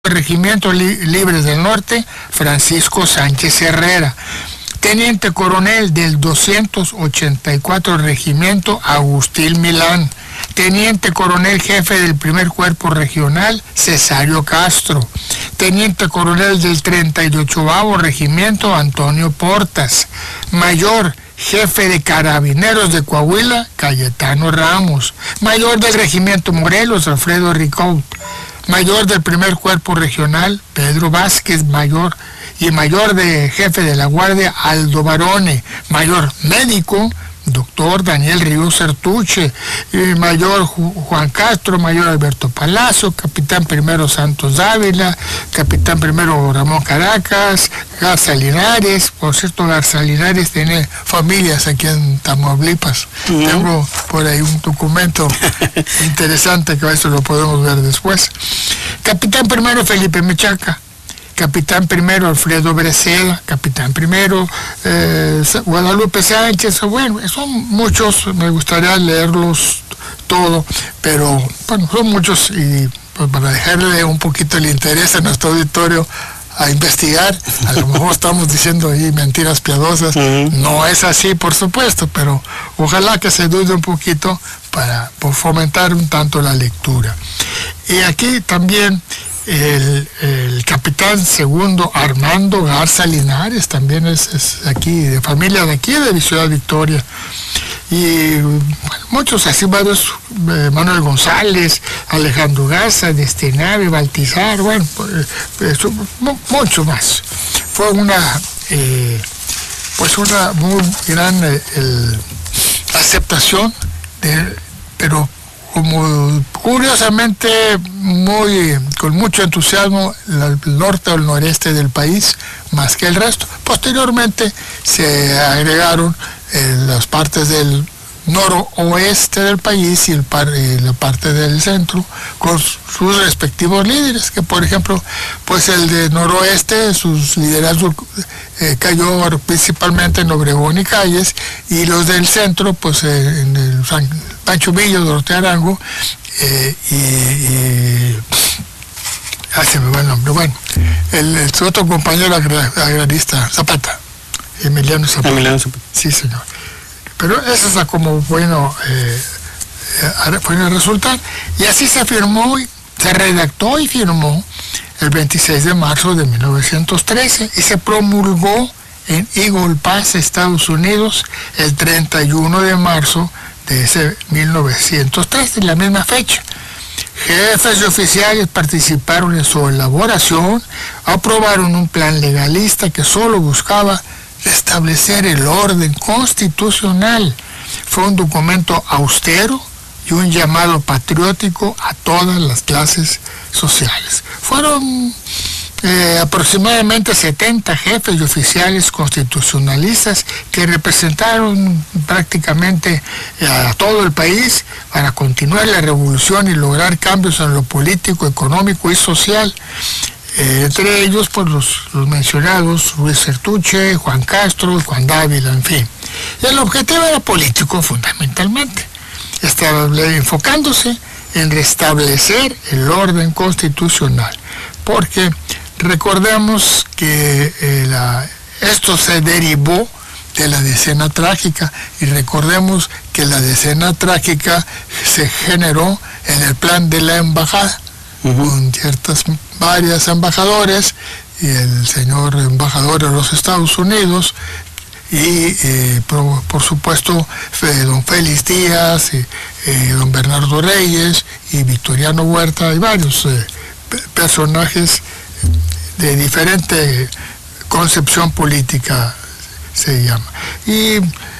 Regimientos Libres del Norte, Francisco Sánchez Herrera. Teniente coronel del 284 Regimiento, Agustín Milán. Teniente coronel jefe del primer cuerpo regional, Cesario Castro. Teniente coronel del 38º Regimiento, Antonio Portas. Mayor jefe de Carabineros de Coahuila, Cayetano Ramos. Mayor del Regimiento Morelos, Alfredo Ricaud. Mayor del primer cuerpo regional, Pedro Vázquez, mayor, y mayor de jefe de la Guardia, Aldo Barone. Mayor médico, doctor Daniel Ríos Sertuche, mayor Juan Castro, mayor Alberto Palazzo, capitán primero Santos Dávila, capitán primero Ramón Caracas, Garza Linares. Por cierto, Garza Linares tiene familias aquí en Tamaulipas. Tengo por ahí un documento interesante que a eso lo podemos ver después. Capitán primero Felipe Mechaca. Capitán primero Alfredo Breceda, capitán primero Guadalupe Sánchez. Bueno, son muchos, me gustaría leerlos todo, pero bueno, son muchos, y pues, para dejarle un poquito el interés a nuestro auditorio a investigar, a lo mejor estamos diciendo ahí mentiras piadosas, no es así, por supuesto, pero ojalá que se dude un poquito para fomentar un tanto la lectura. Y aquí también el capitán segundo Armando Garza Linares, también es aquí, de familia de aquí, de Ciudad Victoria. Y bueno, muchos así, varios, Manuel González, Alejandro Garza, Destinave, Baltizar, bueno, mucho más. Fue una muy gran aceptación, pero como curiosamente con mucho entusiasmo el norte o el noreste del país más que el resto. Posteriormente se agregaron las partes del noroeste del país y la parte del centro con sus respectivos líderes, que por ejemplo pues el de noroeste, sus liderazgos cayó principalmente en Obregón y Calles, y los del centro pues en el Pancho Villa, Doroteo Arango, se me va el nombre, bueno, su otro compañero agrarista, Zapata, Emiliano Zapata. Sí, señor. Pero eso es como bueno a resultar. Y así se firmó, se redactó y firmó el 26 de marzo de 1913 y se promulgó en Eagle Pass, Estados Unidos, el 31 de marzo de ese 1913, la misma fecha. Jefes y oficiales participaron en su elaboración, aprobaron un plan legalista que solo buscaba restablecer el orden constitucional. Fue un documento austero y un llamado patriótico a todas las clases sociales. Fueron aproximadamente 70 jefes y oficiales constitucionalistas que representaron prácticamente a todo el país para continuar la revolución y lograr cambios en lo político, económico y social. Entre ellos, pues los mencionados, Luis Sertuche, Juan Castro, Juan Dávila, en fin. Y el objetivo era político fundamentalmente, enfocándose en restablecer el orden constitucional, porque recordemos que esto se derivó de la decena trágica, y recordemos que la decena trágica se generó en el plan de la embajada, con varias embajadores, y el señor embajador de los Estados Unidos, y por supuesto don Félix Díaz, don Bernardo Reyes, y Victoriano Huerta, y varios personajes de diferente concepción política, se llama. Y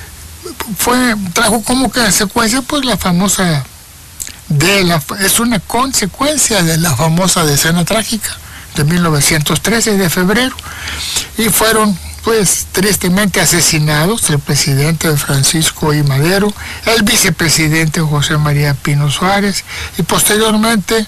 trajo como consecuencia pues la famosa es una consecuencia de la famosa decena trágica de 1913 de febrero, y fueron pues tristemente asesinados el presidente Francisco I. Madero, el vicepresidente José María Pino Suárez, y posteriormente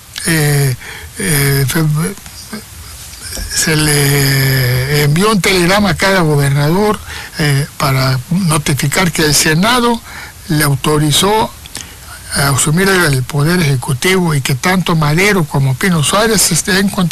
se le envió un telegrama a cada gobernador para notificar que el Senado le autorizó asumir el poder ejecutivo y que tanto Madero como Pino Suárez estén